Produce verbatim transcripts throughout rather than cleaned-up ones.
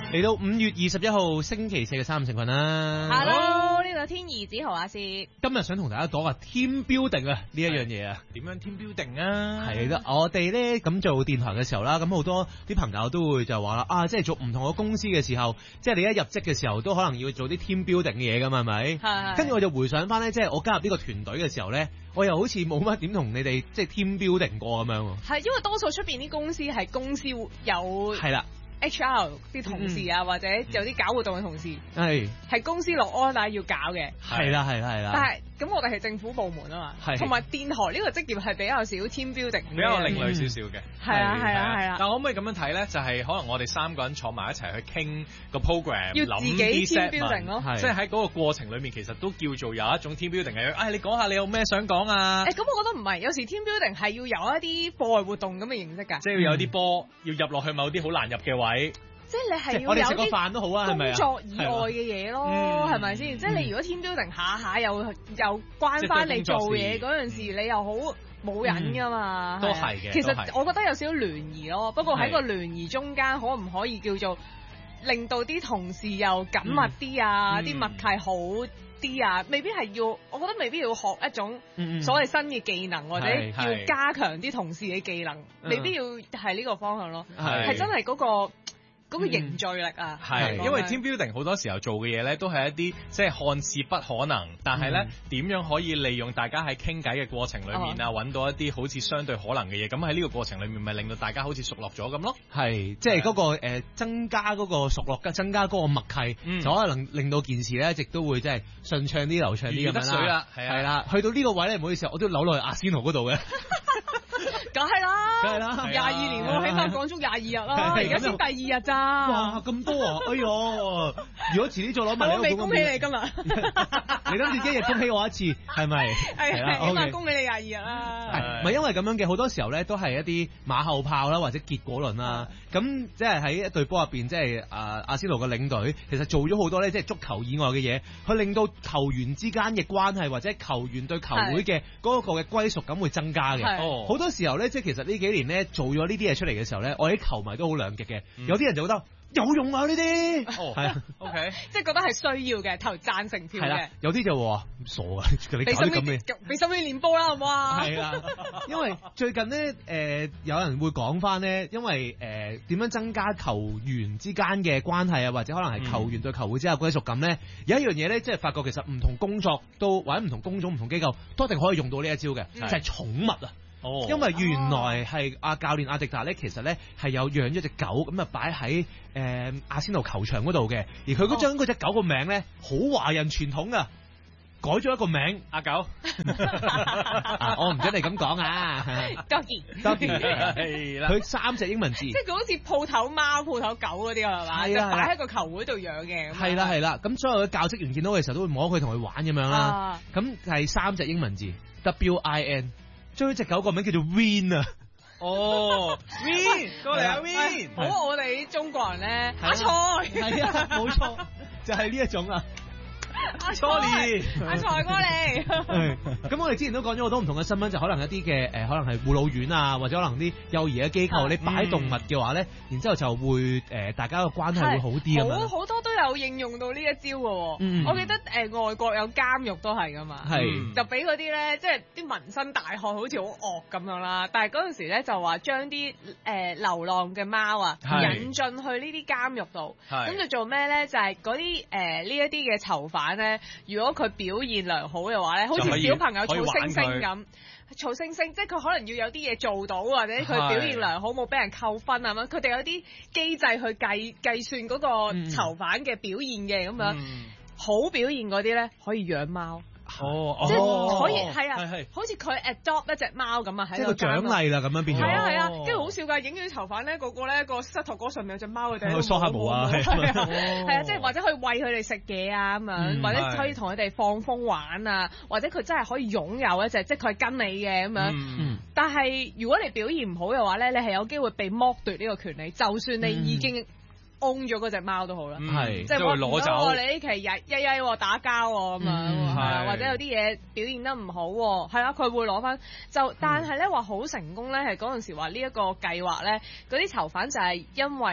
嚟到五月二十一號星期四嘅三五成群啦。 Hello，呢個天兒子豪阿薛， 今日想同大家講下 team building 啊呢一樣嘢啊。 點樣 team building 啊？ 係啦，我哋咧咁做電台嘅時候啦，咁好多啲朋友都會就話啦，啊，即係做唔同嘅公司嘅時候，即係你一入職嘅時候都可能要做啲 team building 嘅嘢噶嘛，係咪？係。跟住我就回想翻咧，即係我加入呢個團隊嘅時候咧，我又好似冇乜點同你哋即係 team building 過咁樣。 係因為多數出邊啲公司係公司有係啦。H R 啲同事啊，嗯、或者有啲搞活動嘅同事，係係公司落 order 要搞嘅， 係啦係啦係啦。 但係咁我哋係政府部門啊嘛，同埋電台呢個職業係比較少 team building， 比較另類少少嘅。 係啊係啊係啊。 但可唔可以咁樣睇咧？就係、是、可能我哋三個人坐埋一齊去傾個 program， 要自己 team building 咯。 即係喺嗰個過程裏面，其實都叫做有一種 team building 嘅。哎，你講下你有咩想講啊？ 誒，咁我覺得唔係，有時 team building 係要有一啲課外活動咁嘅形式㗎。 即係要有啲波要入落去某啲好難入嘅位。 即係你係要我哋食個飯都好啊，係咪啊？ 工作以外嘅嘢咯，係咪先？即係你如果 team building 下下又又關翻你做嘢嗰陣時，你又好冇癮㗎嘛？ 都係嘅。 其實我覺得有少少聯誼咯，不過喺個聯誼中間，可唔可以叫做令到啲同事又緊密啲啊？啲默契好啲啊？未必係要，我覺得未必要學一種所謂新嘅技能，或者要加強啲同事嘅技能，未必要係呢個方向咯。係真係嗰個。嗰個凝聚力啊， 係、嗯，因為 team building 好多時候做嘅嘢咧，都係一啲即係看似不可能，但係咧點樣可以利用大家喺傾偈嘅過程裏面啊，揾、哦、到一啲好似相對可能嘅嘢，咁喺呢個過程裏面，咪令到大家好似熟絡咗咁咯。係， 即係嗰、嗰個、呃、增加嗰個熟絡，增加嗰個默契，嗯、就可能令到件事咧，一直都會即係順暢啲、流暢啲咁樣啦。係啦，去到呢個位咧，唔好意思，我都扭落去阿仙奴嗰度嘅。 梗係啦， 梗係啦， 廿二年喎，起碼講足廿二日啦，而家先第二日咋？ 哇，咁多啊！哎呦，如果遲啲再攞埋， 我未恭喜你今日。 你今次一日恭喜我一次，係咪？ 係啦，起碼恭喜你廿二日啦。 係，唔係因為咁樣嘅，好多時候咧都係一啲馬後炮啦，或者結果論啦。咁即係喺一隊波入邊，即係啊阿仙奴嘅領隊，其實做咗好多咧，即係足球以外嘅嘢，去令到球員之間嘅關係，或者球員對球會嘅嗰個嘅歸屬感會增加嘅。哦，好多時候咧，即係其實呢幾年咧做咗呢啲嘢出嚟嘅時候咧，我哋啲球迷都好兩極嘅，嗯、有啲人就覺得有用啊呢啲，哦係啊 ，OK， 即係覺得係需要嘅，投贊成票嘅。 有啲就話傻啊，你搞啲咁嘅， 俾心機練波啦，好唔好啊？ 係啦，因為最近咧，誒、呃、有人會講翻咧，因為誒點、呃、樣增加球員之間嘅關係啊，或者可能係球員對球會之間嘅歸屬感咧，嗯、有一樣嘢咧，即係發覺其實唔同工作都或者唔同工種、唔同機構都一定可以用到呢一招嘅，嗯、就係寵物啊。哦，因為原來係阿教練阿迪達咧，其實咧係有養咗隻狗咁啊，擺喺誒阿仙奴球場嗰度嘅，而佢嗰張嗰隻狗個名咧好華人傳統噶，改咗一個名阿狗，啊、我唔准你咁講啊 ，Doggy Doggy 係啦，佢三隻英文字， 即係佢好似鋪頭貓、鋪頭狗嗰啲係嘛，係啊，擺喺個球會度養嘅， 係啦係啦，咁所有嘅教職員見到嘅時候都會摸佢同佢玩咁樣啦，咁係、啊、三隻英文字 W I N。將隻狗個名叫做 Win 啊！ 哦 ，Win 過嚟啊 Win！ 好，我哋中國人咧，阿蔡係啊，冇錯，就係呢一種啊。 阿 Sorry，阿財過嚟。 咁我哋之前都講咗好多唔同嘅新聞，就可能一啲嘅誒，可能係護老院啊，或者可能啲幼兒嘅機構，你擺動物嘅話咧，然之後就會誒，大家嘅關係會好啲咁樣。好好多都有應用到呢一招嘅。我記得誒，外國有監獄都係噶嘛，係就俾嗰啲咧，即係啲民生大害，好似好惡咁樣啦。但係嗰陣時咧就話將啲誒流浪嘅貓啊引進去呢啲監獄度，咁就做咩咧？就係嗰啲誒呢一啲嘅囚犯。咧，如果佢表現良好嘅話咧，好似小朋友嘈星星咁，嘈星星，即係佢可能要有啲嘢做到，或者佢表現良好冇俾人扣分啊咁，佢哋有啲機制去計計算嗰個囚犯嘅表現嘅咁樣，嗯、好表現嗰啲咧可以養貓。 哦， 即係可以係啊，好似佢 adopt 一隻貓咁啊，喺度獎勵啦，咁樣變咗。 係啊係啊，跟住好笑㗎，影咗啲囚犯咧，個個咧個膝頭哥上面有隻貓嘅， 定梳下毛啊，係啊，係啊，即係或者可以餵佢哋食嘢啊咁樣，或者可以同佢哋放風玩啊，或者佢真係可以擁有一隻，即係佢係跟你嘅咁樣。但係如果你表現唔好嘅話咧，你係有機會被剝奪呢個權利，就算你已經own 咗嗰隻貓都好啦，係即係我攞走你呢期日日日打交咁樣，或者有啲嘢表現得唔好，係啊，佢會攞翻就，但係咧話好成功咧，係嗰陣時話呢一個計劃咧，嗰啲囚犯就係因為啊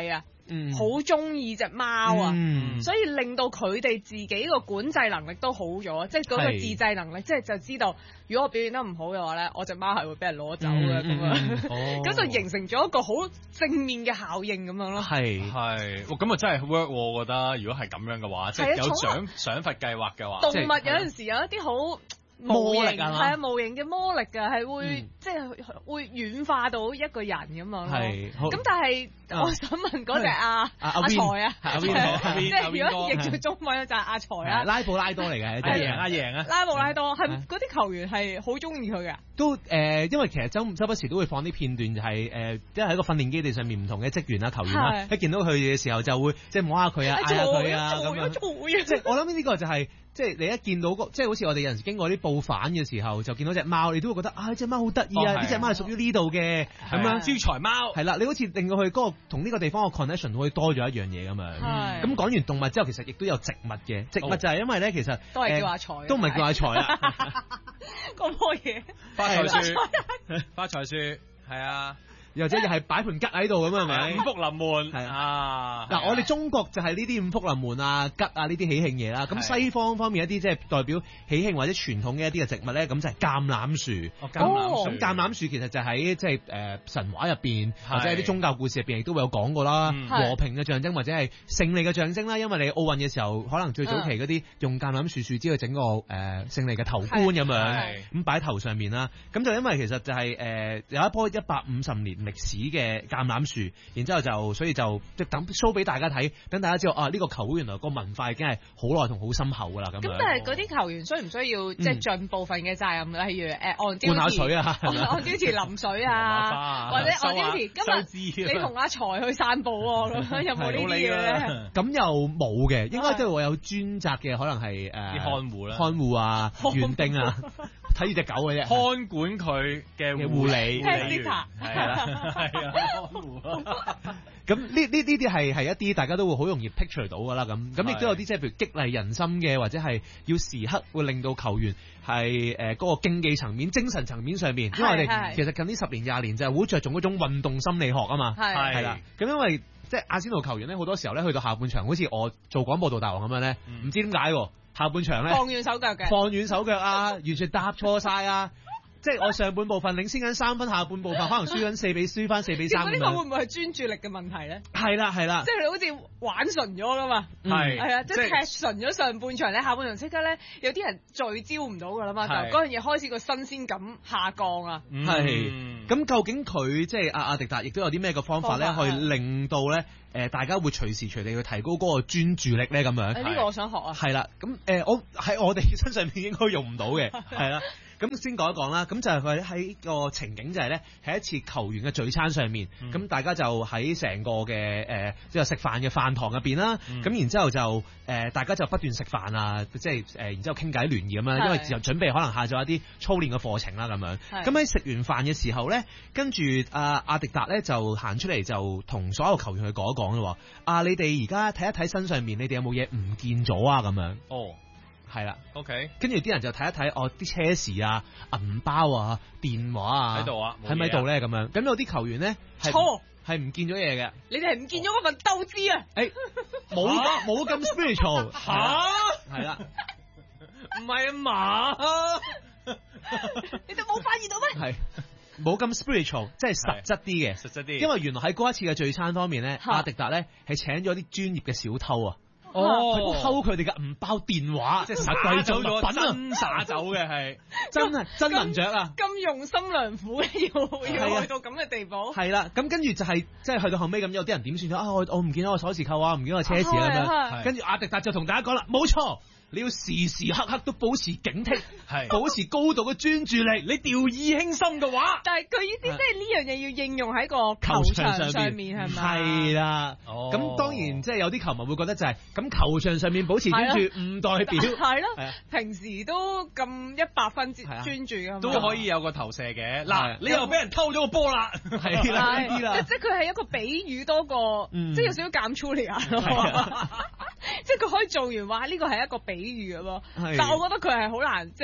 好中意隻貓啊， 嗯、 所以令到佢哋自己個管制能力都好咗，即係嗰個自制能力，即係就知道如果我表現得唔好嘅話咧，我隻貓係會俾人攞走嘅咁樣，咁、嗯哦、就形成咗一個好正面嘅效應咁樣咯。 係係，咁啊真係 work 喎，我覺得如果係咁樣嘅話，即係有獎賞罰計劃嘅話， 動物有陣時有一啲好魔力啊，係啊，無形嘅魔力㗎，係會、嗯、即係會軟化到一個人咁樣咯。係，咁但係、啊、我想問嗰隻阿阿財啊，即係如果譯做中文就係阿財啊， 拉布拉多嚟嘅， 阿贏阿贏啊， 拉布拉多係嗰啲球員係好中意佢嘅。 都誒、呃，因為其實周周不時都會放啲片段，就係、是、誒，即係喺個訓練基地上面唔同嘅職員啦、球員啦，一見到佢嘅時候就會即係摸下佢啊、嗌下佢啊咁樣。即係我諗呢個就係、是。即係你一見到個，即係好似我哋有陣時經過啲報販嘅時候，就見到隻貓，你都會覺得啊，呢隻貓好得意啊！呢隻貓係屬於呢度嘅，咁樣招財貓。係啦，你好似令到佢嗰個同呢個地方個 connection 可以多咗一樣嘢咁樣。咁講完動物之後，其實亦都有植物嘅。植物就係因為咧，其實都係叫阿財， 都唔係叫阿財啦。 咁多嘢， 發財樹，發財樹，係啊。 又或者又係擺盤桔喺度咁係咪？ 五福臨門係啊！嗱，我哋中國就係呢啲五福臨門啊、桔啊呢啲喜慶嘢啦。咁西方方面一啲即係代表喜慶或者傳統嘅一啲嘅植物咧，咁就係橄欖樹。 哦，橄欖樹。 咁橄欖樹其實就喺即係誒神話入邊，或者係啲宗教故事入邊亦都會有講過啦。和平嘅象徵或者係勝利嘅象徵啦。因為你奧運嘅時候，可能最早期嗰啲用橄欖樹樹枝去整個誒勝利嘅頭冠咁樣，咁擺喺頭上面啦。咁就因為其實就係誒有一棵一百五十年歷史嘅橄欖樹，然之後就所以就即係等 show 俾大家睇，等大家知道啊呢、這個球會原來個文化已經係好耐同好深厚噶啦咁樣。 咁但係嗰啲球員需唔需要即係盡部分嘅責任？嗯、例如誒按灌下水啊， 按 duty 淋水啊，或者按 duty 今日你同阿財去散步喎，咁樣有冇呢啲嘢咧？ 咁又冇嘅，應該都會有專責嘅，可能係誒啲看護啦、 看護啊、園丁啊。睇住隻狗嘅啫， 看管佢嘅護理， 係啦，係啊，看護。 咁呢呢呢啲係係一啲大家都會好容易 picture 到噶啦，咁咁亦都有啲即係譬如激勵人心嘅，或者係要時刻會令到球員係誒嗰個競技層面、精神層面上面，因為我哋其實近呢十年廿年就係好着重嗰種運動心理學啊嘛，係係啦，咁因為即係阿仙奴球員咧，好多時候咧去到下半場，好似我做廣播道大王咁樣咧，唔、嗯、知點解喎。下半場咧放軟手腳嘅， 放軟手腳啊，完全搭錯晒啊！即係我上半部分領先緊三分，下半部分可能輸緊四比輸翻四比三咁樣。呢個會唔會係專注力嘅問題咧？ 係啦係啦， 即係你好似玩純咗噶嘛？係係啊，即係踢純咗上半場咧，下半場即刻咧有啲人聚焦唔到噶啦嘛，就嗰樣嘢開始個新鮮感下降啊。 係咁，究竟佢即係阿阿迪達亦都有啲咩嘅方法咧，去令到咧誒大家會隨時隨地去提高嗰個專注力咧咁樣？ 呢個我想學啊。係啦， 咁誒我喺我哋身上面應該用唔到嘅，係啦。咁先講一講啦，咁就係佢喺個情景就係咧，喺一次球員嘅聚餐上面，咁、嗯、大家就喺成個嘅誒即係食飯嘅飯堂入邊啦，咁、嗯、然之後就誒、呃、大家就不斷食飯啊，即係誒然之後傾偈聯誼咁樣，因為就準備可能下晝一啲操練嘅課程啦咁樣。咁喺食完飯嘅時候咧，跟住阿阿迪達咧就行出嚟就同所有球員去講一講咯。啊，你哋而家睇一睇身上面，你哋有冇嘢唔見咗啊？咁樣。哦。係啦 ，OK， 跟住啲人就睇一睇，哦，啲車匙啊、銀包啊、電話啊喺度啊， 喺咪度咧咁樣？咁有啲球員咧錯係唔見咗嘢嘅， 你哋係唔見咗嗰份鬥志啊？ 誒，冇冇咁 spiritual 吓， 係啦， 唔係啊嘛， 你哋冇發現到咩？ 係冇咁 spiritual， 即係實質啲嘅， 實質啲。 因為原來喺嗰一次嘅聚餐方面咧，阿迪達咧係請咗啲專業嘅小偷啊。 哦， 偷佢哋嘅銀包、電話，即係實貴咗咗， 真灑走嘅係， 真係真能着啊！ 咁用心良苦要要去到咁嘅地步。 係啦，咁跟住就係即係去到後尾咁，有啲人點算咗啊？我我唔見咗個鎖匙扣啊，唔見咗個車匙啊咁樣。跟住阿迪達就同大家講啦，冇錯。你要時時刻刻都保持警惕，係保持高度嘅專注力。你掉以輕心嘅話， 但係佢意思即係呢樣嘢要應用喺個球場上面係咪？ 係啦，咁當然即係有啲球迷會覺得就係咁球場上面保持專注唔代表係咯，平時都咁一百分專注㗎， 都可以有個投射嘅。嗱，你又俾人偷咗個波啦， 係啦呢啲啦， 即係佢係一個比喻多過，即係有少少減粗嚟啊，即係佢可以做完話呢個係一個比喻嘅咯，但係我覺得佢係好難即係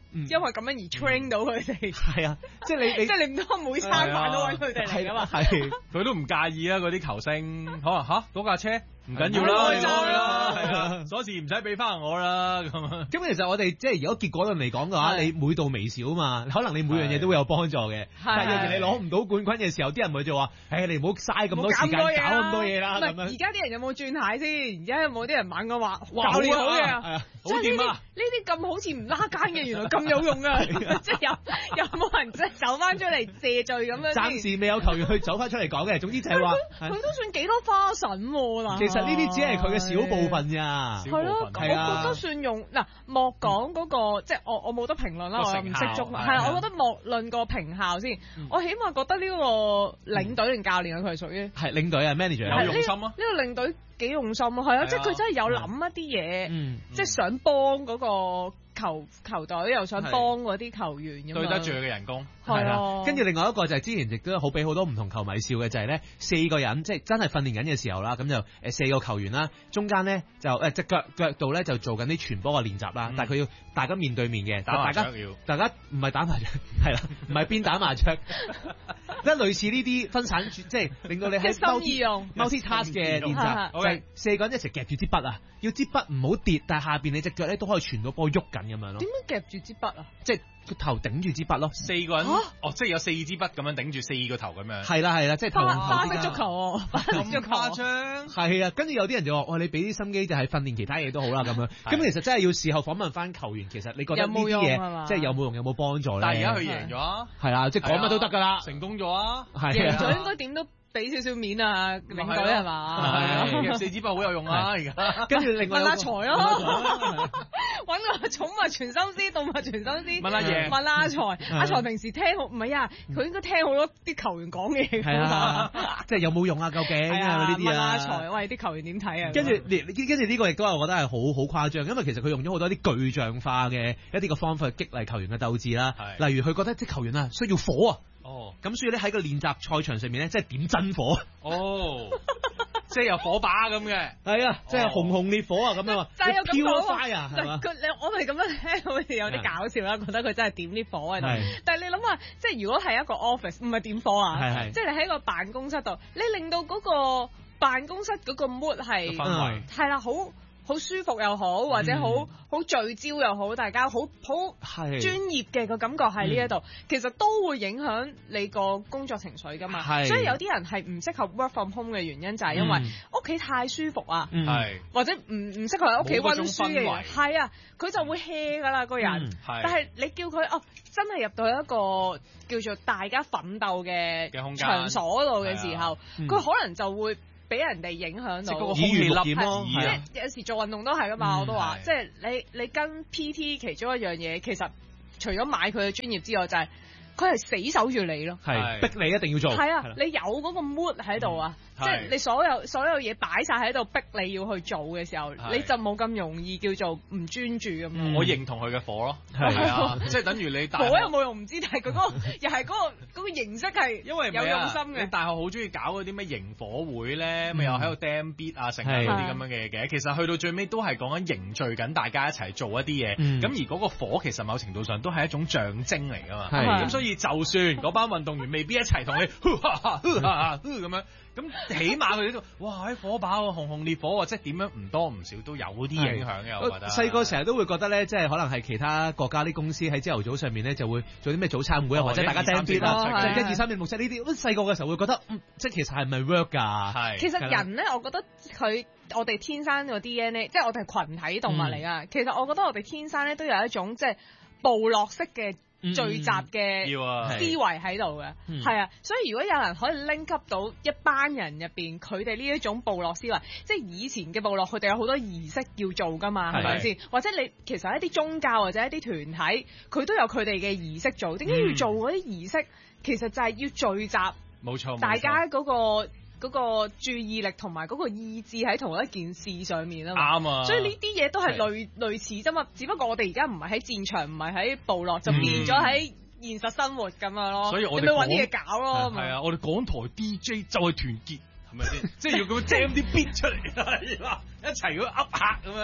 因為咁樣而 train 到佢哋。 係啊，即係你你即係你唔通每餐飯都揾佢哋嚟㗎嘛？ 係佢都唔介意啊！嗰啲球星可能吓嗰架車。唔緊要啦，開啦，係啊，鎖匙唔使俾翻我啦，咁啊。 咁其實我哋即係如果結果論嚟講嘅話，你每度微小啊嘛，可能你每樣嘢都會有幫助嘅。但係若然你攞唔到冠軍嘅時候，啲人咪就話：誒，你唔好嘥咁多時間搞咁多嘢啦。咁樣。 而家啲人有冇轉軚先？而家有冇啲人猛咁話教練好嘅？ 好掂啊！ 呢啲咁好似唔拉更嘅，原來咁有用啊！即係有有冇人即係走翻出嚟謝罪咁樣？ 暫時未有球員去走翻出嚟講嘅。總之就係話， 佢都算幾多花神喎。 其實呢啲只係佢嘅小部分咋。 係咯，我覺得算用嗱，莫講嗰個即係我我冇得評論啦，我又唔識足。係啊，我覺得莫論個評效先，我起碼覺得呢個領隊定教練啊，佢係屬於係領隊啊 manager 有用心啊。 呢個領隊幾用心啊，係啊，即係佢真係有諗一啲嘢，即係想幫嗰個球球隊，又想幫嗰啲球員咁樣。 對得住佢嘅人工。 係啦，跟住另外一個就係之前亦都好俾好多唔同球迷笑嘅，就係咧四個人即係真係訓練緊嘅時候啦，咁就誒四個球員啦，中間咧就誒隻腳腳度咧就做緊啲傳波嘅練習啦，但係佢要大家面對面嘅，大家大家唔係打麻雀，係啦，唔係邊打麻雀，即係類似呢啲分散，即係令到你喺 multi multi task 嘅練習，就係四個人一齊夾住支筆啊，要支筆唔好跌，但係下邊你隻腳咧都可以傳到波喐緊咁樣咯。 點樣夾住支筆啊？ 即係個頭頂住支筆咯， 四個人哦，即係有四支筆咁樣頂住四個頭咁樣。 係啦係啦，即係頭頭花式足球， 咁誇張。 係啊，跟住有啲人就話：哇，你俾啲心機就係訓練其他嘢都好啦咁樣。咁其實真係要事後訪問翻球員，其實你覺得呢啲嘢即係有冇用，有冇幫助咧？ 但係而家佢贏咗啊！ 係啊，即係講乜都得㗎啦， 成功咗啊！ 贏咗應該點都俾少少面啊，領隊係嘛？ 係四支筆好有用啊！而家跟住另外問阿財咯，揾個寵物傳心師、動物傳心師問阿爺， 問阿財。阿財平時聽好唔係啊？佢應該聽好多啲球員講嘅嘢㗎嘛， 即係有冇用啊？究竟啊呢啲啊？ 問阿財，喂啲球員點睇啊？ 跟住跟住呢個亦都係我覺得係好好誇張，因為其實佢用咗好多啲具象化嘅一啲嘅方法去激勵球員嘅鬥志啦。例如佢覺得啲球員啊需要火啊。哦，咁所以咧喺個練習賽場上面咧，即係點真火哦， 即係有火把咁嘅， 係啊，即係紅紅烈火啊咁樣， 就係有咁講啊，係嘛？ 佢你我哋咁樣聽，好似有啲搞笑啦，覺得佢真係點啲火喺度。但係你諗下，即係如果係一個 office，唔係點火啊，係係，即係你喺個辦公室度，你令到嗰個辦公室嗰個 mood 係氛圍係啦，好。好舒服又好，或者好好聚焦又好，大家好好專業嘅個感覺喺呢一度，其實都會影響你個工作情緒噶嘛。所以有啲人係唔適合 work from home 嘅原因就係因為屋企太舒服啊，或者唔唔適合喺屋企溫書嘅人，係啊，佢就會 hea 噶啦個人。但係你叫佢哦，真係入到一個叫做大家奮鬥嘅場所度嘅時候，佢可能就會俾人哋影響到， 耳濡目染咯。 即係有時做運動都係噶嘛，我都話，即係你你跟 P T 其中一樣嘢，其實除咗買佢嘅專業之外，就係佢係死守住你咯， 係逼你一定要做。 係啊，你有嗰個 mood 喺度啊，即係你所有所有嘢擺晒喺度，逼你要去做嘅時候，你就冇咁容易叫做唔專注咁樣。 我認同佢嘅火咯，係啊，即係等於你大學火有冇用唔知，但係佢嗰個又係嗰個嗰個形式係因為有用心嘅。 你大學好中意搞嗰啲咩營火會咧，咪又喺度 damn beat 啊，成嗰啲咁樣嘅嘢嘅。其實去到最尾都係講緊凝聚緊大家一齊做一啲嘢。咁而嗰個火其實某程度上都係一種象徵嚟㗎嘛。咁所以就算嗰班運動員未必一齊同你咁樣。咁起碼佢呢度，哇！喺火把喎，紅紅烈火喎，即係點樣唔多唔少都有啲影響嘅，我覺得。 細個成日都會覺得咧，即係可能係其他國家啲公司喺朝頭早上面咧就會做啲咩早餐會啊，或者大家 damn beat 啊，一二三四六七呢啲。咁細個嘅時候會覺得，即係其實係咪 work 㗎？ 係。其實人咧，我覺得佢我哋天生個 D N A，即係我哋係群體動物嚟㗎。其實我覺得我哋天生咧都有一種即係部落式嘅聚集嘅思維喺度嘅，係、嗯、啊，所以如果有人可以拎級到一班人入邊，佢哋呢一種部落思維，即係以前嘅部落，佢哋有好多儀式要做噶嘛，係咪先？或者你其實一啲宗教或者一啲團體，佢都有佢哋嘅儀式做。點解要做嗰啲儀式？其實就係要聚集， 冇錯， 大家嗰、嗰個。嗰個注意力同埋嗰個意志喺同一件事上面啊嘛，啱啊！所以呢啲嘢都係類類似啫嘛，只不過我哋而家唔係喺戰場，唔係喺部落，就變咗喺現實生活咁樣咯。所以我哋揾啲嘢搞咯。 係啊，我哋港台 D J 就係團結，係咪先？即係要咁 jam 啲 beat 出嚟，係啦，一齊咁噏下咁樣。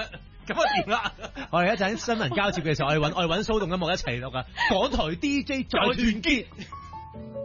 咁啊掂啦！ 我哋一陣新聞交接嘅時候，我哋揾我哋揾騷動音樂一齊錄啊！港台 D J 再團結。